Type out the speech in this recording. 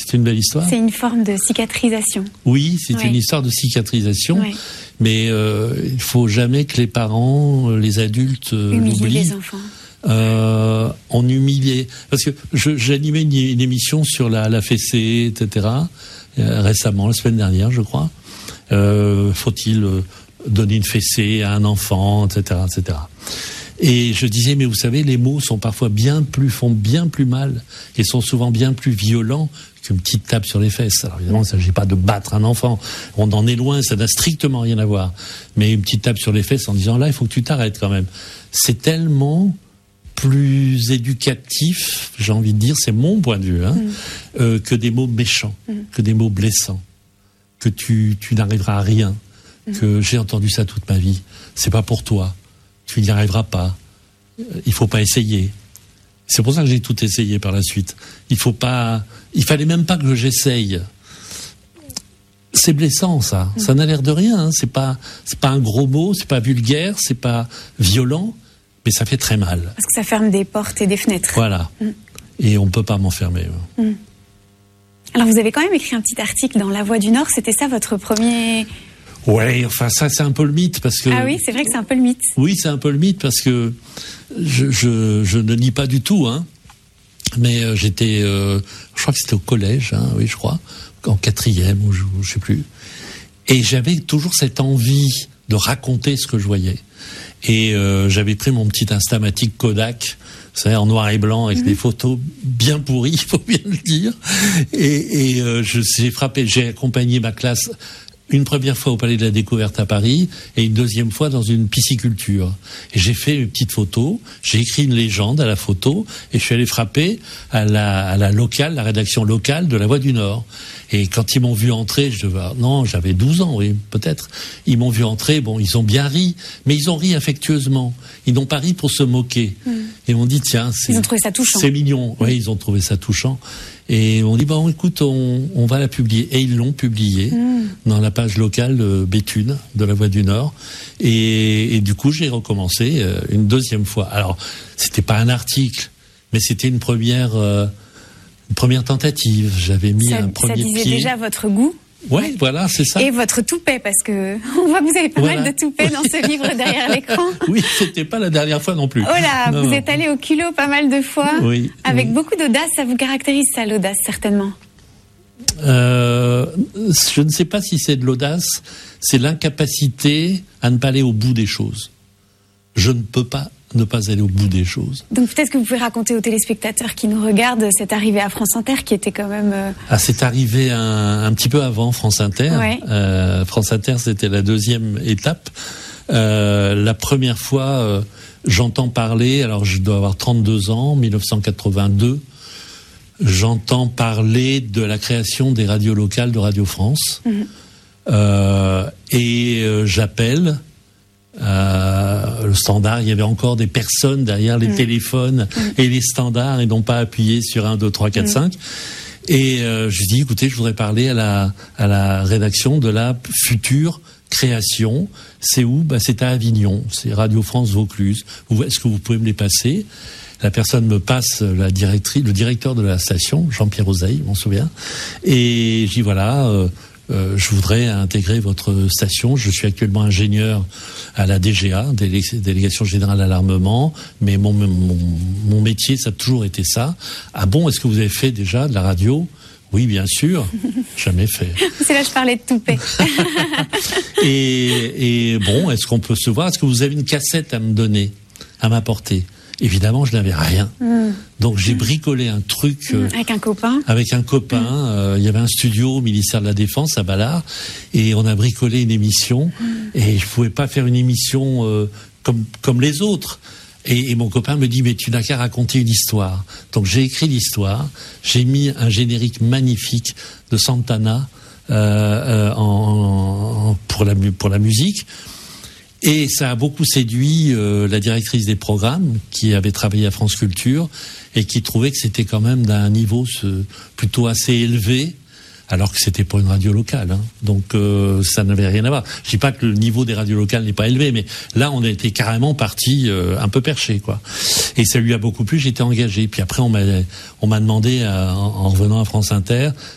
c'est une belle histoire. C'est une forme de cicatrisation. Oui, c'est une histoire de cicatrisation. Oui. Mais il faut jamais que les parents, les adultes l'oublient. Les enfants. On humiliait. Parce que j'animais une émission sur la fessée, etc. Récemment, la semaine dernière, je crois. Faut-il donner une fessée à un enfant, etc., etc. Et je disais, mais vous savez, les mots sont parfois font bien plus mal et sont souvent bien plus violents qu'une petite tape sur les fesses. Alors évidemment, il ne s'agit pas de battre un enfant. On en est loin, ça n'a strictement rien à voir. Mais une petite tape sur les fesses en disant, là, il faut que tu t'arrêtes quand même. C'est tellement plus éducatif, j'ai envie de dire, c'est mon point de vue, que des mots méchants, que des mots blessants, que tu n'arriveras à rien, que j'ai entendu ça toute ma vie. C'est pas pour toi. Tu n'y arriveras pas. Il faut pas essayer. C'est pour ça que j'ai tout essayé par la suite. Il fallait même pas que j'essaye. C'est blessant, ça. Ça n'a l'air de rien. Hein. C'est pas un gros mot, c'est pas vulgaire, c'est pas violent, mais ça fait très mal. Parce que ça ferme des portes et des fenêtres. Voilà. Et on peut pas m'enfermer. Alors vous avez quand même écrit un petit article dans La Voix du Nord. C'était ça votre premier... Ouais, enfin ça c'est un peu le mythe parce que... Ah oui, c'est vrai que c'est un peu le mythe. Oui, c'est un peu le mythe parce que je ne lis pas du tout, mais j'étais, je crois que c'était au collège, oui je crois, en 4e ou je sais plus, et j'avais toujours cette envie de raconter ce que je voyais. Et j'avais pris mon petit Instamatic Kodak, vous savez, en noir et blanc avec des photos bien pourries, il faut bien le dire, et j'ai accompagné ma classe une première fois au Palais de la Découverte à Paris et une deuxième fois dans une pisciculture. Et j'ai fait une petite photo, j'ai écrit une légende à la photo et je suis allé frapper à la locale, la rédaction locale de La Voix du Nord. Et quand ils m'ont vu entrer, j'avais 12 ans, oui, peut-être. Ils m'ont vu entrer, ils ont bien ri, mais ils ont ri affectueusement. Ils n'ont pas ri pour se moquer. Et ils m'ont dit, tiens, ils ont trouvé ça touchant. C'est mignon. Oui, ils ont trouvé ça touchant. Et on dit, écoute, on va la publier. Et ils l'ont publiée dans la page locale Béthune de La Voix du Nord. Et du coup, j'ai recommencé une deuxième fois. Alors, c'était pas un article, mais c'était une première tentative. J'avais mis un premier pied. Ça disait déjà votre goût. Ouais, voilà, c'est ça. Et votre toupet, parce que on voit que vous avez pas mal de toupets dans ce livre derrière l'écran. Oui, c'était pas la dernière fois non plus. Oh là, vous êtes allé au culot pas mal de fois. Oui. Avec beaucoup d'audace, ça vous caractérise ça, l'audace, certainement. Je ne sais pas si c'est de l'audace, c'est l'incapacité à ne pas aller au bout des choses. Je ne peux pas ne pas aller au bout des choses. Donc peut-être que vous pouvez raconter aux téléspectateurs qui nous regardent cette arrivée à France Inter qui était quand même... c'est arrivé un petit peu avant France Inter. Ouais. France Inter, c'était la deuxième étape. La première fois, j'entends parler, alors je dois avoir 32 ans, 1982, j'entends parler de la création des radios locales de Radio France. J'appelle... le standard, il y avait encore des personnes derrière les téléphones et les standards et non pas appuyé sur 1, 2, 3, 4, 5. Et je dis, écoutez, je voudrais parler à la rédaction de la future création. C'est où ? C'est à Avignon. C'est Radio France Vaucluse. Est-ce que vous pouvez me les passer ? La personne me passe le directeur de la station, Jean-Pierre Oseille, je m'en souviens. Et je dis, voilà... je voudrais intégrer votre station. Je suis actuellement ingénieur à la DGA, Délégation Générale à l'Armement, mais mon métier, ça a toujours été ça. Ah bon, est-ce que vous avez fait déjà de la radio ? Oui, bien sûr. Jamais fait. C'est là que je parlais de toupet. et bon, est-ce qu'on peut se voir ? Est-ce que vous avez une cassette à me donner, à m'apporter ? Évidemment, je n'avais rien. Donc, j'ai bricolé un truc... avec un copain. Avec un copain. Il y avait un studio au ministère de la Défense, à Ballard. Et on a bricolé une émission. Et je ne pouvais pas faire une émission comme les autres. Et mon copain me dit, mais tu n'as qu'à raconter une histoire. Donc, j'ai écrit l'histoire. J'ai mis un générique de Santana pour la musique. Et ça a beaucoup séduit la directrice des programmes qui avait travaillé à France Culture et qui trouvait que c'était quand même d'un niveau plutôt assez élevé, alors que c'était pas une radio locale. Donc ça n'avait rien à voir. Je dis pas que le niveau des radios locales n'est pas élevé, mais là on a été carrément parti un peu perché, quoi. Et ça lui a beaucoup plu. J'étais engagé. Puis après on m'a demandé en revenant à France Inter